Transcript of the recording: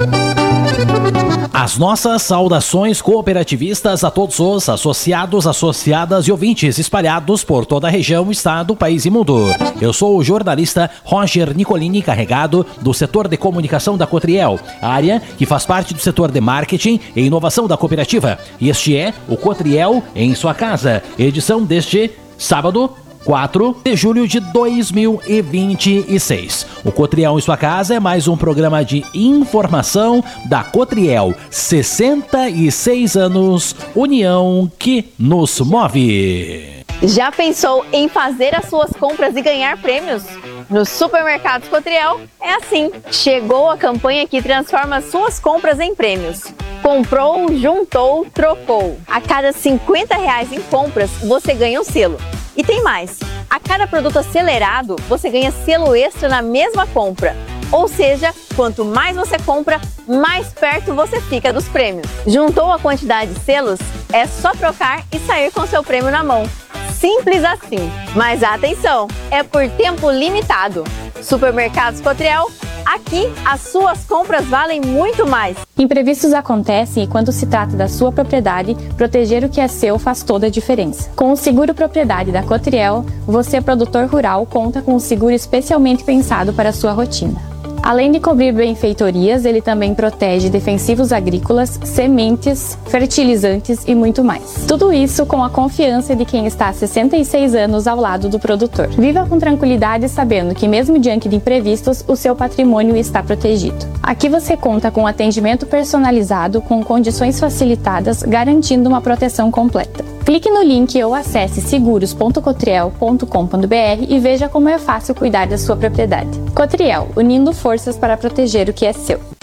As nossas saudações cooperativistas a todos os associados, associadas e ouvintes espalhados por toda a região, estado, país e mundo. Eu sou o jornalista Roger Nicolini, encarregado do setor de comunicação da Cotriel, área que faz parte do setor de marketing e inovação da cooperativa. E este é o Cotriel em sua casa, edição deste sábado, 4 de julho de 2026. O Cotriel em sua casa é mais um programa de informação da Cotriel. 66 anos, união que nos move. Já pensou em fazer as suas compras e ganhar prêmios? Nos supermercados Cotriel é assim. Chegou a campanha que transforma suas compras em prêmios. Comprou, juntou, trocou. A cada R$50 em compras, você ganha um selo. E tem mais, a cada produto acelerado, você ganha selo extra na mesma compra. Ou seja, quanto mais você compra, mais perto você fica dos prêmios. Juntou a quantidade de selos? É só trocar e sair com seu prêmio na mão. Simples assim. Mas atenção, é por tempo limitado. Supermercados Cotriel, aqui as suas compras valem muito mais. Imprevistos acontecem e quando se trata da sua propriedade, proteger o que é seu faz toda a diferença. Com o seguro propriedade da Cotriel, você, produtor rural, conta com um seguro especialmente pensado para a sua rotina. Além de cobrir benfeitorias, ele também protege defensivos agrícolas, sementes, fertilizantes e muito mais. Tudo isso com a confiança de quem está há 66 anos ao lado do produtor. Viva com tranquilidade sabendo que mesmo diante de imprevistos, o seu patrimônio está protegido. Aqui você conta com atendimento personalizado, com condições facilitadas, garantindo uma proteção completa. Clique no link ou acesse seguros.cotriel.com.br e veja como é fácil cuidar da sua propriedade. Cotriel, unindo forças para proteger o que é seu.